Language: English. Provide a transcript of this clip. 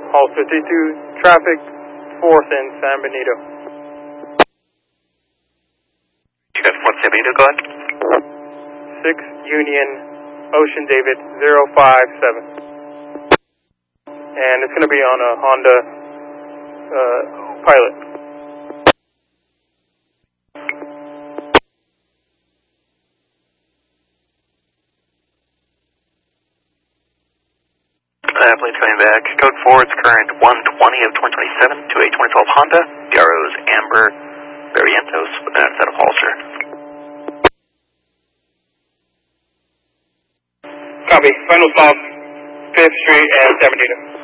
Hall 52, traffic 4th in San Benito. You got 4th San Benito, go ahead. 6 Union, Ocean David 057. And it's going to be on a Honda Pilot. Plane's coming back. Code 4, it's current 120 of 2027 to a 2012 Honda. DRO is Amber Barrientos with an set of Holster. Copy. Final stop, 5th Street and San Benito.